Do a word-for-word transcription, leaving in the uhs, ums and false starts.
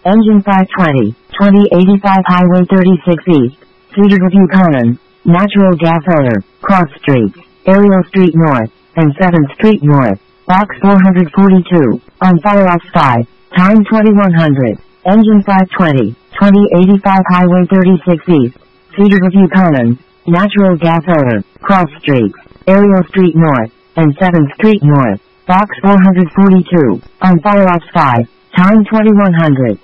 Engine five twenty, twenty eighty-five Highway thirty-six East, Cedar Review Commons, Natural Gas Owner, Cross Streets, Ariel Street North, and seventh Street North, Box four forty-two, on Fireoff five, time twenty-one hundred, Engine five twenty, twenty eighty-five Highway thirty-six East, Cedar Review Commons, Natural Gas Owner, Cross Streets, Ariel Street North, and seventh Street North, Box four forty-two, on Fireoff five, time twenty-one hundred.